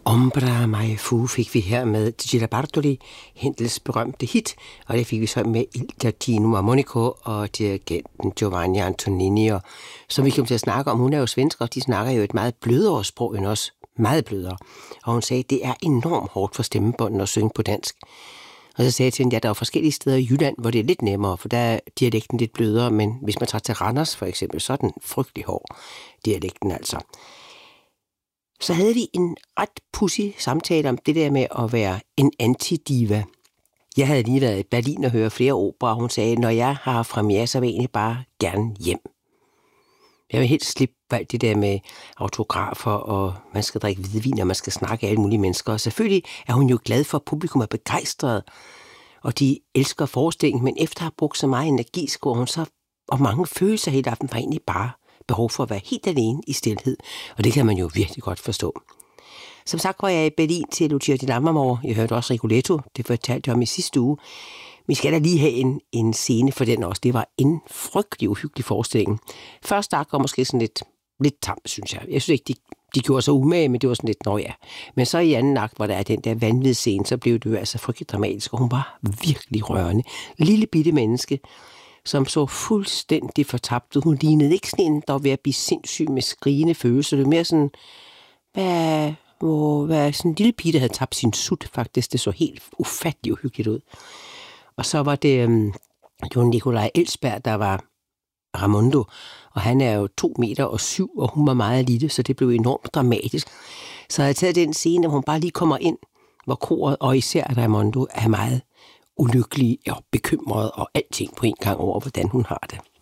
Ombra mai fu fik vi her med Gigi Bartoli, Händels berømte hit, og det fik vi så med Il Giardino Armonico og dirigenten Giovanni Antonini, som vi kom til at snakke om. Hun er jo svensk, og de snakker jo et meget blødere sprog end os, meget blødere. Og hun sagde, at det er enormt hårdt for stemmebåndene at synge på dansk. Og så sagde jeg til hende, at der er forskellige steder i Jylland, hvor det er lidt nemmere, for der er dialekten lidt blødere, men hvis man tager til Randers for eksempel, så er den frygtelig hård, dialekten altså. Så havde vi en ret pudsig samtale om det der med at være en antidiva. Jeg havde lige været i Berlin og høre flere opera, og hun sagde, når jeg har premiere, så vil jeg egentlig bare gerne hjem. Jeg vil helt slippe alt det der med autografer, og man skal drikke hvidvin, og man skal snakke med alle mulige mennesker. Og selvfølgelig er hun jo glad for, at publikum er begejstret, og de elsker forestillingen, men efter at have brugt så meget energi, skriver hun så, og mange følelser hele aften, var egentlig bare behov for at være helt alene i stilhed, og det kan man jo virkelig godt forstå. Som sagt var jeg i Berlin til Lucia di Lammermoor. Jeg hørte også Rigoletto, det fortalte jeg om i sidste uge. Vi skal da lige have en scene for den også. Det var en frygtelig uhyggelig forestilling. Første akt var måske sådan lidt tam, synes jeg. Jeg synes ikke, de gjorde sig umage, men det var sådan lidt, nå ja. Men så i anden akt, hvor der er den der vanvidsscene, så blev det jo altså frygtelig dramatisk, og hun var virkelig rørende. Lille bitte menneske, som så fuldstændig fortabt ud. Hun lignede ikke sådan en, der var ved at blive sindssyg med skrigende følelser. Det var mere sådan, hvad sådan en lille pige, der havde tabt sin sut, faktisk. Det så helt ufattelig uhyggeligt ud. Og så var det jo Nikolaj Elsberg, der var Raimondo, og han er jo 2,7 meter, og hun var meget lille, så det blev enormt dramatisk. Så jeg havde taget den scene, hvor hun bare lige kommer ind, hvor koret, og især Raimondo, er meget ulykkelig og bekymret og alting på en gang over, hvordan hun har det.